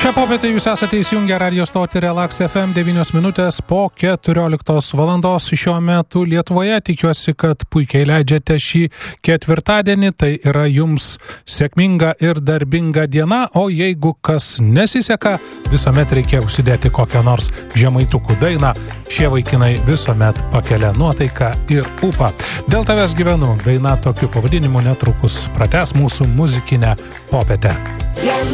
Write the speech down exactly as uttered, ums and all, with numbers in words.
Šią popietę jūs esate įsijungę radio stotį Relax F M devynios minutės po keturioliktos valandos šiuo metu Lietuvoje. Tikiuosi, kad puikiai leidžiate šį ketvirtadienį, tai yra jums sėkminga ir darbinga diena, o jeigu kas nesiseka, visuomet reikia užsidėti kokią nors žemaitukų dainą. Šie vaikinai visuomet pakelia nuotaiką ir ūpą. Dėl tavęs gyvenu, daina tokiu pavadinimu netrukus pratęs mūsų muzikinę popietę.